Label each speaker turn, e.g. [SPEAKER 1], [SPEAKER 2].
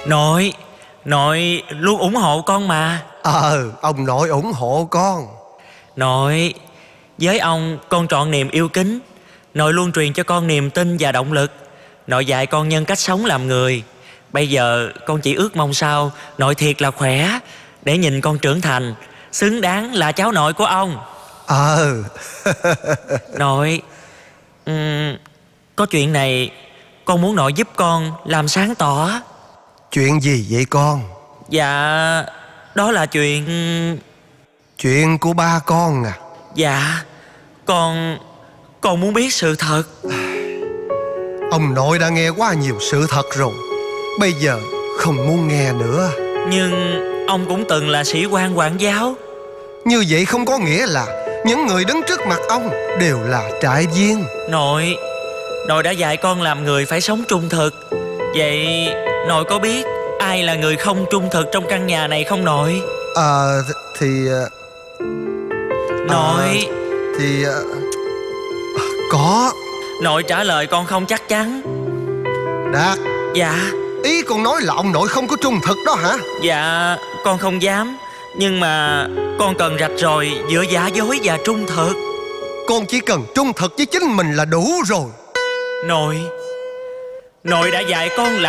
[SPEAKER 1] Nội, nội luôn ủng hộ con mà.
[SPEAKER 2] Ông nội ủng hộ con.
[SPEAKER 1] Nội, với ông con trọn niềm yêu kính. Nội luôn truyền cho con niềm tin và động lực. Nội dạy con nhân cách sống làm người. Bây giờ con chỉ ước mong sao nội thiệt là khỏe, để nhìn con trưởng thành, xứng đáng là cháu nội của ông. Nội, có chuyện này con muốn nội giúp con làm sáng tỏ.
[SPEAKER 2] Chuyện gì vậy con?
[SPEAKER 1] Dạ, đó là
[SPEAKER 2] Chuyện của ba con à?
[SPEAKER 1] Dạ, con muốn biết sự thật.
[SPEAKER 2] Ông nội đã nghe quá nhiều sự thật rồi, bây giờ không muốn nghe nữa.
[SPEAKER 1] Nhưng ông cũng từng là sĩ quan quản giáo.
[SPEAKER 2] Như vậy không có nghĩa là những người đứng trước mặt ông đều là trại viên.
[SPEAKER 1] Nội đã dạy con làm người phải sống trung thực. Vậy nội có biết ai là người không trung thực trong căn nhà này không nội? Nội
[SPEAKER 2] Có.
[SPEAKER 1] Nội trả lời con không chắc chắn.
[SPEAKER 2] Đạt.
[SPEAKER 1] Dạ.
[SPEAKER 2] Ý con nói là ông nội không có trung thực đó hả?
[SPEAKER 1] Dạ, con không dám. Nhưng mà con cần rạch ròi giữa giả dối và trung thực.
[SPEAKER 2] Con chỉ cần trung thực với chính mình là đủ rồi.
[SPEAKER 1] Nội đã dạy con là